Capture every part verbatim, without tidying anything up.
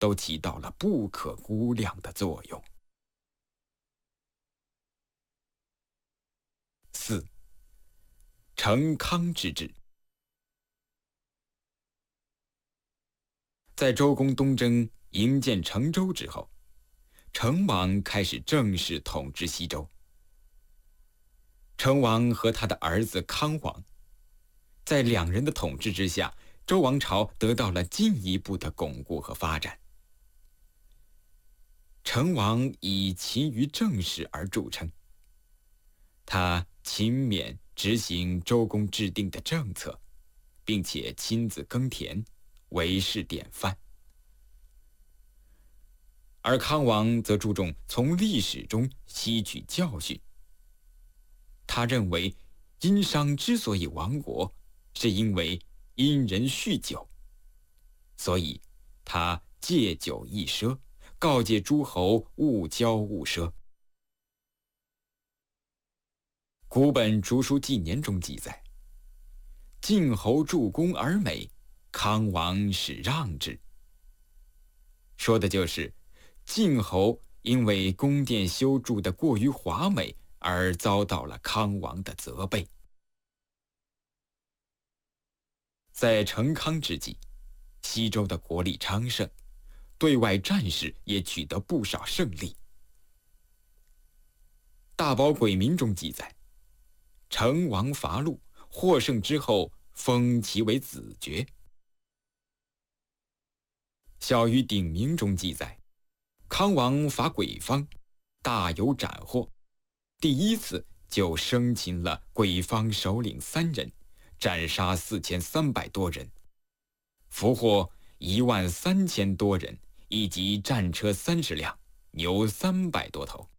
都起到了不可估量的作用。四、成康之治。在周公东征营建成周之后，成王开始正式统治西周。成王和他的儿子康王，在两人的统治之下，周王朝得到了进一步的巩固和发展。成王以勤于政事而著称，他勤勉执行周公制定的政策，并且亲自耕田，为世典范。而康王则注重从历史中吸取教训。他认为殷商之所以亡国，是因为殷人酗酒，所以他戒酒易奢，告诫诸侯勿骄勿奢。古本《竹书纪年》中记载，晋侯助攻而美，康王使让之。说的就是晋侯因为宫殿修筑得过于华美，而遭到了康王的责备。在成康之际，西周的国力昌盛，对外战事也取得不少胜利。大宝鬼民中记载，成王伐陆，获胜之后，封其为子爵。小于鼎名中记载，康王伐鬼方，大有斩获，第一次就生擒了鬼方首领三人，斩杀四千三百多人，俘获一万三千多人，以及战车三十辆，牛三百多头。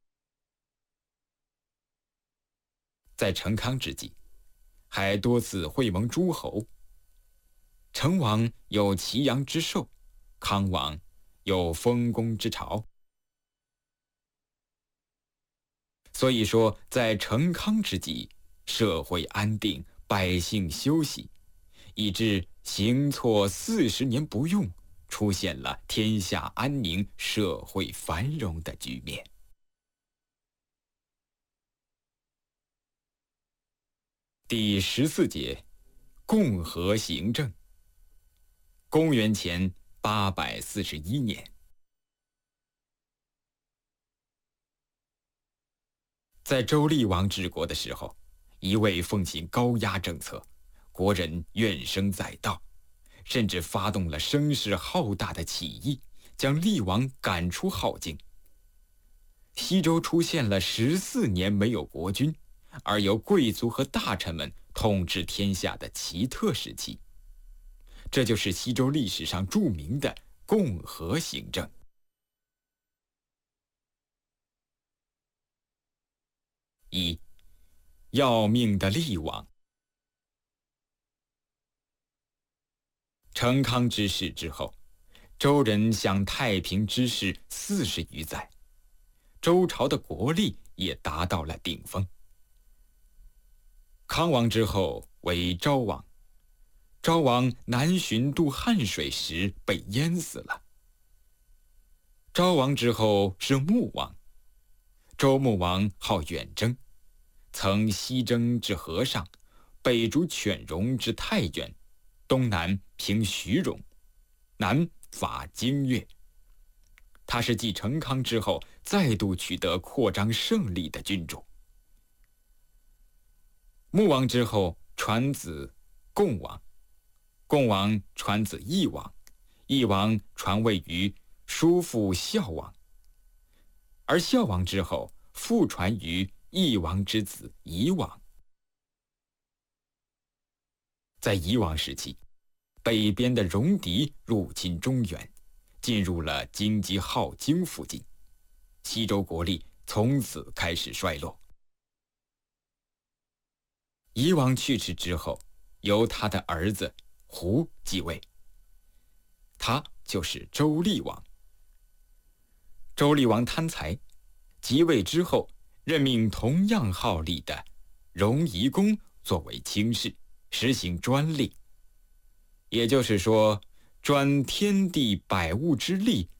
在成康之际，还多次会盟诸侯。成王有祁阳之寿，康王有丰功之朝。所以说，在成康之际，社会安定，百姓休息，以致行错四十年不用，出现了天下安宁、社会繁荣的局面。第十四节，共和行政。公元前八百四十一年，在周厉王治国的时候，一味奉行高压政策，国人怨声载道，甚至发动了声势浩大的起义，将厉王赶出镐京。西周出现了十四年没有国君，而由贵族和大臣们统治天下的奇特时期。这就是西周历史上著名的共和行政。一、要命的厉王。成康之世之后，周人享太平之世四十余载，周朝的国力也达到了顶峰。康王之后为昭王，昭王南巡渡汉水时被淹死了。昭王之后是穆王，周穆王好远征，曾西征至河上，北逐犬戎至太原，东南平徐戎，南伐荆越。他是继成康之后再度取得扩张胜利的君主。穆王之后传子共王，共王传子义王，义王传位于叔父孝王，而孝王之后复传于义王之子夷王。在夷王时期，北边的戎狄入侵中原，进入了京畿镐京附近，西周国力从此开始衰落。夷王去世之后，由他的儿子胡继位，他就是周厉王。周厉王贪财，即位之后任命同样好利的戎夷公作为卿士，实行专利，也就是说专天地百物之利